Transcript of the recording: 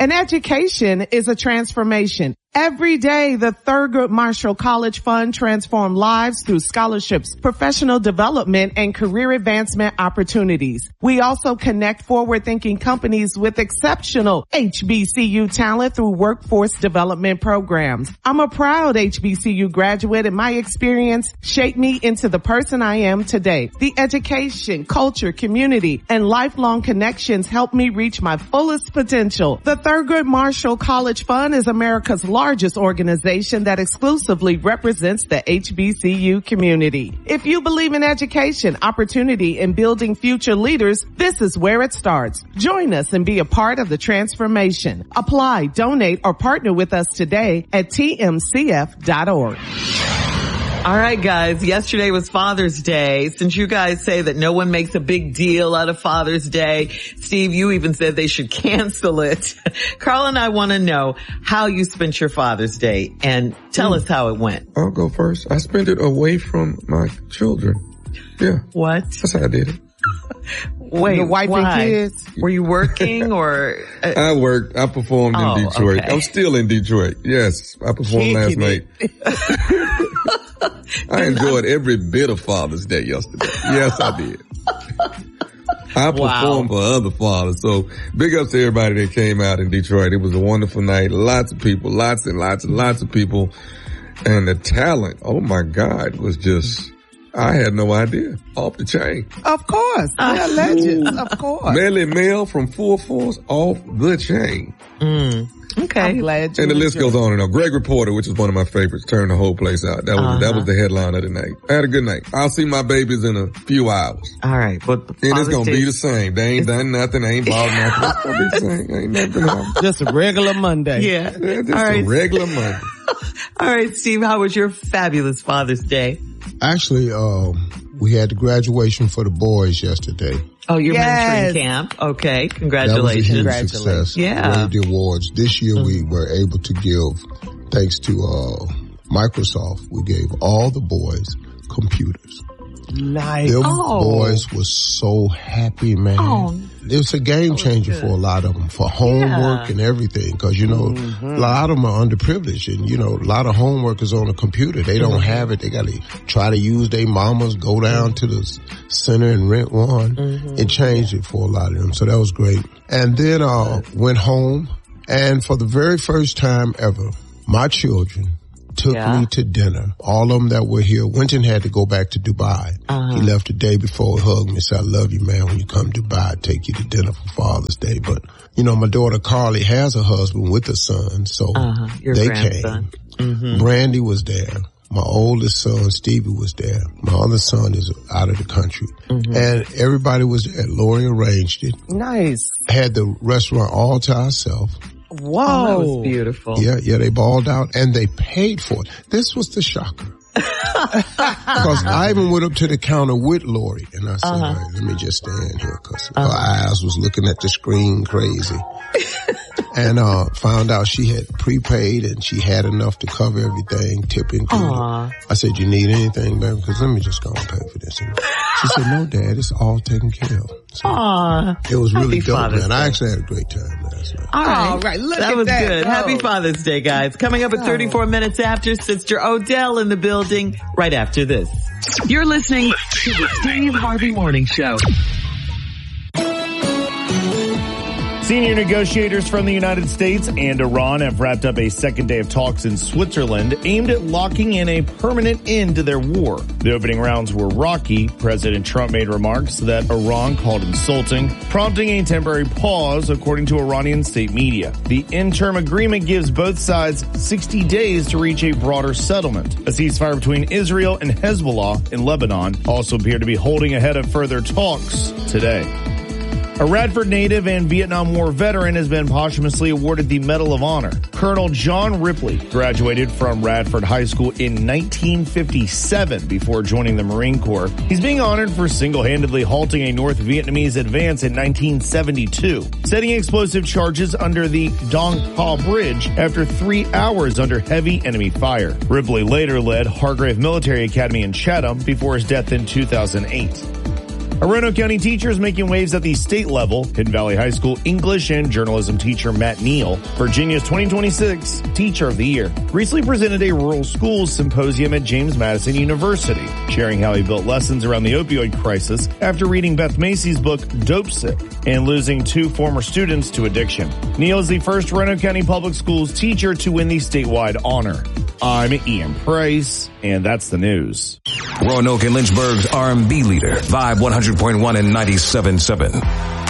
An education is a transformation. Every day, the Thurgood Marshall College Fund transforms lives through scholarships, professional development, and career advancement opportunities. We also connect forward-thinking companies with exceptional HBCU talent through workforce development programs. I'm a proud HBCU graduate, and my experience shaped me into the person I am today. The education, culture, community, and lifelong connections helped me reach my fullest potential. The Thurgood Marshall College Fund is America's largest organization that exclusively represents the HBCU community. If you believe in education, opportunity, and building future leaders, this is where it starts. Join us and be a part of the transformation. Apply, donate, or partner with us today at tmcf.org. All right, guys. Yesterday was Father's Day. Since you guys say that no one makes a big deal out of Father's Day, Steve, you even said they should cancel it. Carl and I want to know how you spent your Father's Day, and tell us how it went. I'll go first. I spent it away from my children. Yeah. What? That's how I did it. Wait, the wife why? and kids? Were you working or? I worked. I performed in Detroit. Okay. I'm still in Detroit. Yes. I performed last night. I enjoyed every bit of Father's Day yesterday. Yes, I did. I performed for other fathers. So big ups to everybody that came out in Detroit. It was a wonderful night. Lots of people, lots and lots and lots of people. And the talent, oh my God, was just, I had no idea. Off the chain. Of course. They're legends. Of course. Melly Mel from Full Force off the chain. Okay. I'm glad you and the list goes on and on. Greg Reporter, which is one of my favorites, turned the whole place out. That was the headline of the night. I had a good night. I'll see my babies in a few hours. All right. But and it's going to be the same. They ain't done nothing. They ain't bought nothing. It's going to be the same. Ain't nothing happened. Just a regular Monday. Yeah. Just a regular Monday. All right, Steve, how was your fabulous Father's Day? Actually, we had the graduation for the boys yesterday. Oh, your mentoring camp. Okay. Congratulations. That was a huge success. Yeah. One of the awards. This year we were able to give, thanks to Microsoft, we gave all the boys computers. Nice. Them boys were so happy, man. Oh. It was a game changer for a lot of them, for homework and everything. Cause a lot of them are underprivileged, and a lot of homework is on a computer. They don't have it. They gotta try to use their mamas, go down to the center and rent one. It changed it for a lot of them. So that was great. And then, went home, and for the very first time ever, my children took me to dinner. All of them that were here, Winton had to go back to Dubai. He left the day before, hugged me, said, I love you, man. When you come to Dubai, I'll take you to dinner for Father's Day. But, my daughter Carly has a husband with a son, so they grandson. came. Brandy was there. My oldest son, Stevie, was there. My other son is out of the country. And everybody was there. Lori arranged it. Nice. Had the restaurant all to ourselves. Whoa. Oh, that was beautiful. Yeah, they balled out and they paid for it. This was the shocker. Because I even went up to the counter with Lori and I said, all right, let me just stand here because her eyes was looking at the screen crazy. And found out she had prepaid and she had enough to cover everything, tip included. I said, you need anything, baby? Because let me just go and pay for this. And she said, no, Dad, it's all taken care of. So it was really dope, man. I actually had a great time last night. All right. Look that was good. Happy Father's Day, guys. Coming up at 34 minutes after, Sister Odell in the building right after this. You're listening to the Steve Harvey Morning Show. Senior negotiators from the United States and Iran have wrapped up a second day of talks in Switzerland aimed at locking in a permanent end to their war. The opening rounds were rocky. President Trump made remarks that Iran called insulting, prompting a temporary pause, according to Iranian state media. The interim agreement gives both sides 60 days to reach a broader settlement. A ceasefire between Israel and Hezbollah in Lebanon also appear to be holding ahead of further talks today. A Radford native and Vietnam War veteran has been posthumously awarded the Medal of Honor. Colonel John Ripley graduated from Radford High School in 1957 before joining the Marine Corps. He's being honored for single-handedly halting a North Vietnamese advance in 1972, setting explosive charges under the Dong Ha Bridge after 3 hours under heavy enemy fire. Ripley later led Hargrave Military Academy in Chatham before his death in 2008. A Roanoke County teacher is making waves at the state level. Hidden Valley High School English and journalism teacher Matt Neal, Virginia's 2026 Teacher of the Year, recently presented a rural schools symposium at James Madison University, sharing how he built lessons around the opioid crisis after reading Beth Macy's book Dope Sick and losing 2 former students to addiction. Neal is the first Roanoke County Public Schools teacher to win the statewide honor. I'm Ian Price, and that's the news. Roanoke and Lynchburg's R&B leader, Vibe 100.1 and 97.7.